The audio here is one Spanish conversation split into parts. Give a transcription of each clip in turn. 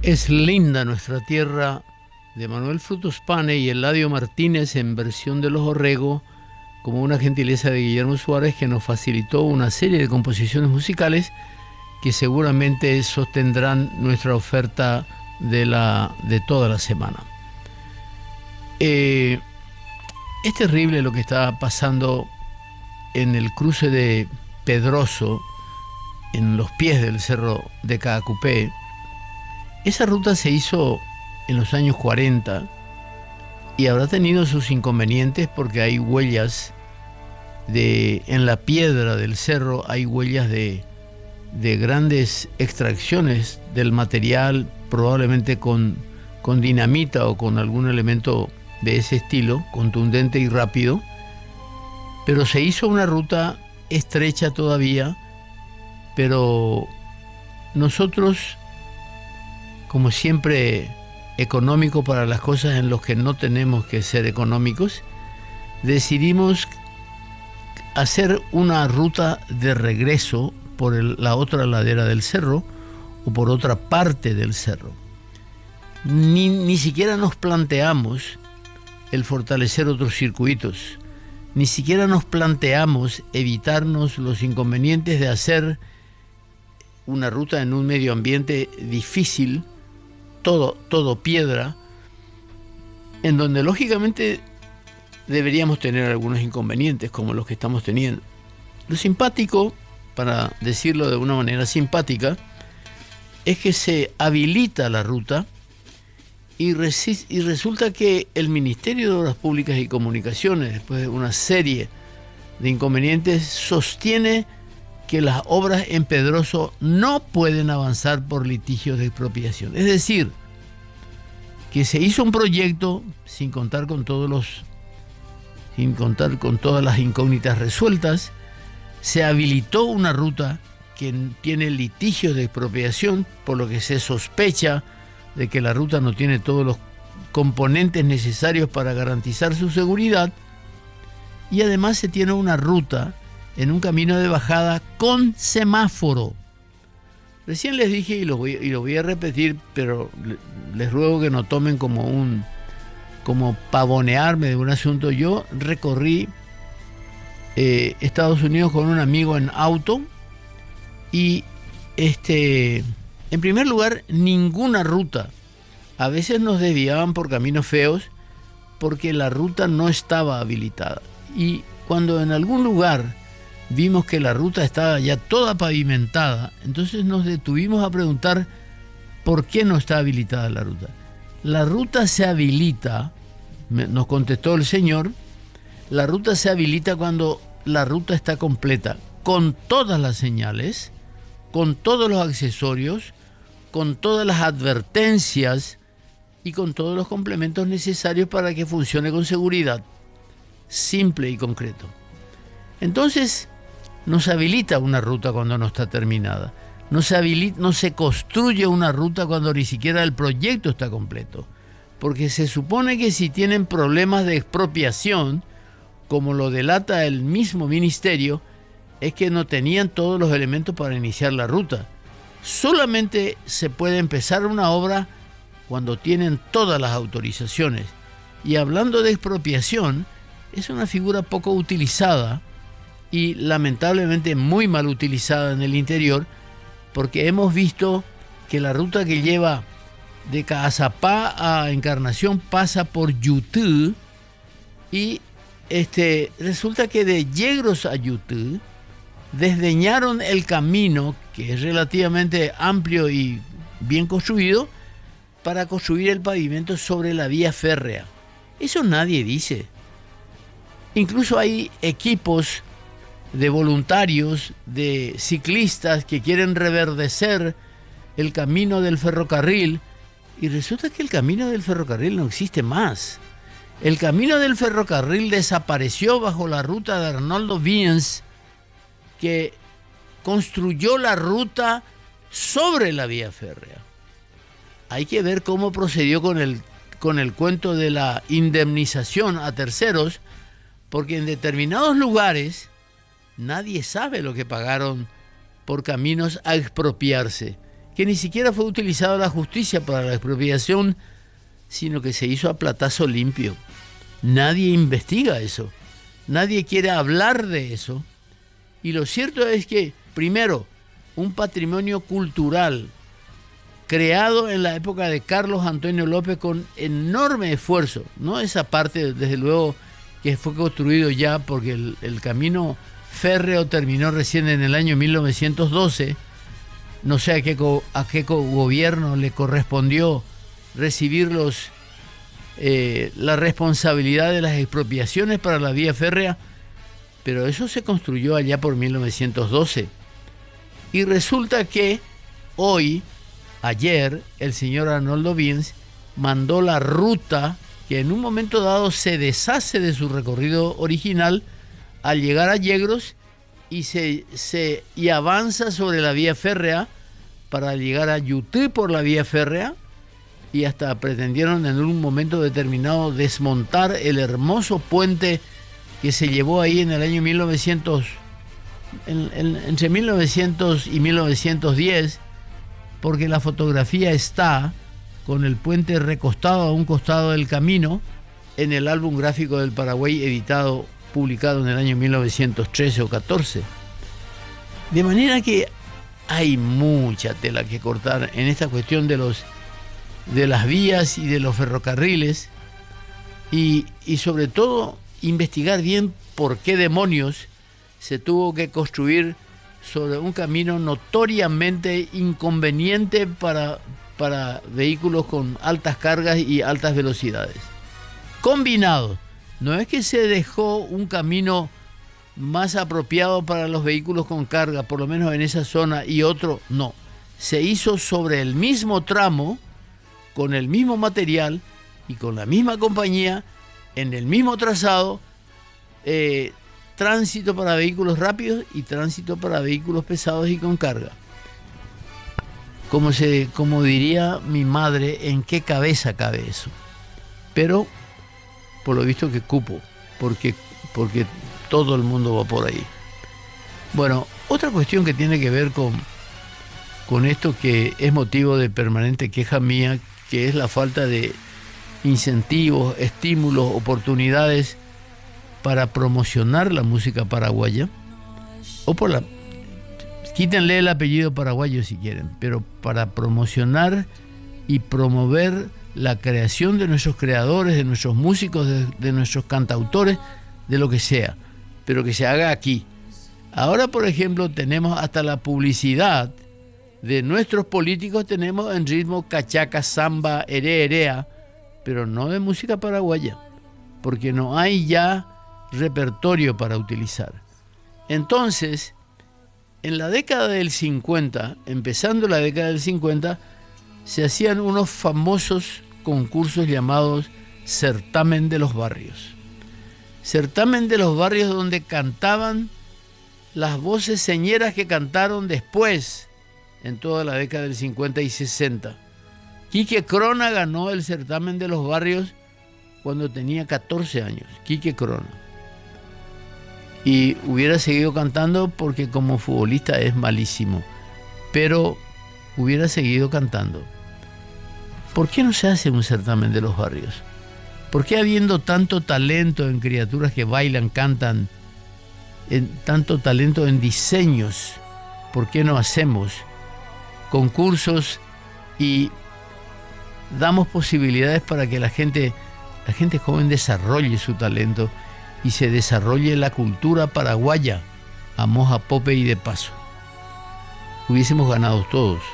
Es linda nuestra tierra, de Manuel Frutos Pane y Eladio Martínez en versión de Los Orrego, como una gentileza de Guillermo Suárez, que nos facilitó una serie de composiciones musicales que seguramente sostendrán nuestra oferta de toda la semana. Es terrible lo que está pasando en el cruce de Pedroso, en los pies del cerro de Caacupé. Esa ruta se hizo en los años 40 y habrá tenido sus inconvenientes porque hay huellas en la piedra del cerro, hay huellas de grandes extracciones del material, probablemente con dinamita o con algún elemento de ese estilo, contundente y rápido, pero se hizo una ruta estrecha todavía, pero nosotros, como siempre, económico para las cosas en las que no tenemos que ser económicos, decidimos hacer una ruta de regreso por la otra ladera del cerro o por otra parte del cerro. Ni siquiera nos planteamos el fortalecer otros circuitos, ni siquiera nos planteamos evitarnos los inconvenientes de hacer una ruta en un medio ambiente difícil, todo piedra, en donde lógicamente deberíamos tener algunos inconvenientes como los que estamos teniendo. Lo simpático, para decirlo de una manera simpática, es que se habilita la ruta y resulta que el Ministerio de Obras Públicas y Comunicaciones, después de una serie de inconvenientes, sostiene que las obras en Pedroso no pueden avanzar por litigios de expropiación. Es decir, que se hizo un proyecto sin contar con todas las incógnitas resueltas, se habilitó una ruta que tiene litigios de expropiación, por lo que se sospecha de que la ruta no tiene todos los componentes necesarios para garantizar su seguridad, y además se tiene una ruta en un camino de bajada con semáforo. Recién les dije y lo voy a repetir, pero les ruego que no tomen como pavonearme de un asunto. Yo recorrí Estados Unidos con un amigo en auto y en primer lugar, ninguna ruta. A veces nos desviaban por caminos feos porque la ruta no estaba habilitada. Y cuando en algún lugar vimos que la ruta estaba ya toda pavimentada, entonces nos detuvimos a preguntar por qué no está habilitada la ruta. La ruta se habilita, nos contestó el señor, la ruta se habilita cuando la ruta está completa, con todas las señales, con todos los accesorios, con todas las advertencias y con todos los complementos necesarios para que funcione con seguridad, simple y concreto. Entonces, nos habilita una ruta cuando no está terminada. No se construye una ruta cuando ni siquiera el proyecto está completo. Porque se supone que si tienen problemas de expropiación, como lo delata el mismo ministerio, es que no tenían todos los elementos para iniciar la ruta. Solamente se puede empezar una obra cuando tienen todas las autorizaciones. Y hablando de expropiación, es una figura poco utilizada y lamentablemente muy mal utilizada en el interior, porque hemos visto que la ruta que lleva de Caazapá a Encarnación pasa por Yutú y resulta que de Yegros a Yutú desdeñaron el camino, que es relativamente amplio y bien construido, para construir el pavimento sobre la vía férrea. Eso nadie dice. Incluso hay equipos de voluntarios, de ciclistas que quieren reverdecer el camino del ferrocarril, y resulta que el camino del ferrocarril no existe más. El camino del ferrocarril desapareció bajo la ruta de Arnoldo Wiens, que construyó la ruta sobre la vía férrea. Hay que ver cómo procedió con el cuento de la indemnización a terceros, porque en determinados lugares nadie sabe lo que pagaron por caminos a expropiarse. que ni siquiera fue utilizada la justicia para la expropiación, sino que se hizo a platazo limpio. Nadie investiga eso, nadie quiere hablar de eso. Y lo cierto es que, primero, un patrimonio cultural creado en la época de Carlos Antonio López con enorme esfuerzo, no esa parte, desde luego, que fue construido ya porque el camino férreo terminó recién en el año 1912, no sé a qué gobierno le correspondió recibir la responsabilidad de las expropiaciones para la vía férrea, pero eso se construyó allá por 1912. Y resulta que ayer, el señor Arnoldo Wiens mandó la ruta que en un momento dado se deshace de su recorrido original al llegar a Yegros y avanza sobre la vía férrea para llegar a Yutí por la vía férrea, y hasta pretendieron en un momento determinado desmontar el hermoso puente que se llevó ahí en el año 1900, entre 1900 y 1910, porque la fotografía está con el puente recostado a un costado del camino en el álbum gráfico del Paraguay publicado en el año 1913 o 14. De manera que hay mucha tela que cortar en esta cuestión de las vías y de los ferrocarriles, y sobre todo investigar bien por qué demonios se tuvo que construir sobre un camino notoriamente inconveniente para vehículos con altas cargas y altas velocidades. Combinado, no es que se dejó un camino más apropiado para los vehículos con carga, por lo menos en esa zona, y otro no. Se hizo sobre el mismo tramo, con el mismo material y con la misma compañía, en el mismo trazado, tránsito para vehículos rápidos y tránsito para vehículos pesados y con carga. Como diría mi madre, ¿en qué cabeza cabe eso? Pero por lo visto que cupo, porque todo el mundo va por ahí. Bueno, otra cuestión que tiene que ver con esto, que es motivo de permanente queja mía, que es la falta de incentivos, estímulos, oportunidades para promocionar la música paraguaya, quítenle el apellido paraguayo si quieren, pero para promocionar y promover la creación de nuestros creadores, de nuestros músicos, de nuestros cantautores, de lo que sea, pero que se haga aquí. Ahora, por ejemplo, tenemos hasta la publicidad de nuestros políticos, tenemos en ritmo cachaca, samba, herea, pero no de música paraguaya, porque no hay ya repertorio para utilizar. Entonces, en la década del 50, empezando la década del 50, se hacían unos famosos concursos llamados Certamen de los Barrios. Certamen de los Barrios, donde cantaban las voces señeras que cantaron después, en toda la década del 50 y 60. Quique Crona ganó el Certamen de los Barrios cuando tenía 14 años, Quique Crona. Y hubiera seguido cantando porque como futbolista es malísimo, pero hubiera seguido cantando. ¿Por qué no se hace un Certamen de los Barrios? ¿Por qué, habiendo tanto talento en criaturas que bailan, cantan, tanto talento en diseños, por qué no hacemos concursos y damos posibilidades para que la gente joven desarrolle su talento y se desarrolle la cultura paraguaya a moja, pope y de paso? Hubiésemos ganado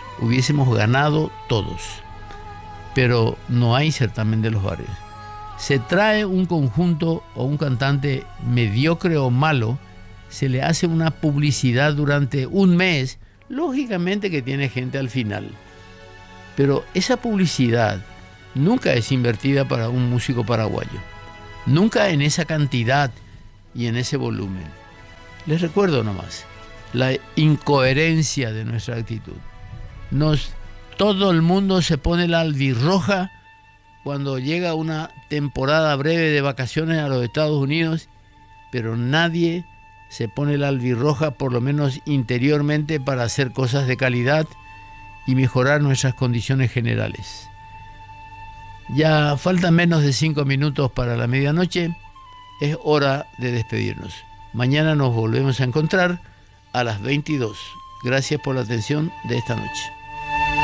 todos, pero no hay Certamen de los Barrios. Se trae un conjunto o un cantante mediocre o malo, se le hace una publicidad durante un mes, lógicamente que tiene gente al final, pero esa publicidad nunca es invertida para un músico paraguayo, nunca en esa cantidad y en ese volumen. Les recuerdo nomás la incoherencia de nuestra actitud. Todo el mundo se pone la albirroja cuando llega una temporada breve de vacaciones a los Estados Unidos, pero nadie se pone la albirroja, por lo menos interiormente, para hacer cosas de calidad y mejorar nuestras condiciones generales. Ya faltan menos de 5 minutos para la medianoche. Es hora de despedirnos. Mañana nos volvemos a encontrar a las 22. Gracias por la atención de esta noche.